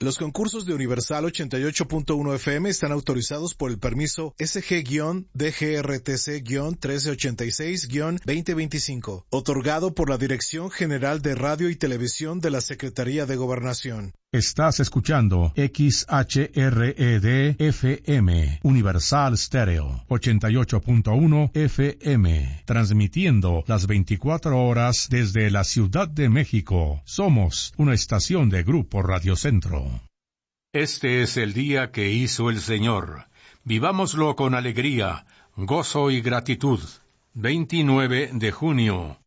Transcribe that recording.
Los concursos de Universal 88.1 FM están autorizados por el permiso SG-DGRTC-1386-2025, otorgado por la Dirección General de Radio y Televisión de la Secretaría de Gobernación. Estás escuchando XHRED-FM, Universal Stereo, 88.1 FM, transmitiendo las 24 horas desde la Ciudad de México. Somos una estación de Grupo Radio Centro. Este es el día que hizo el Señor. Vivámoslo con alegría, gozo y gratitud. 29 de junio.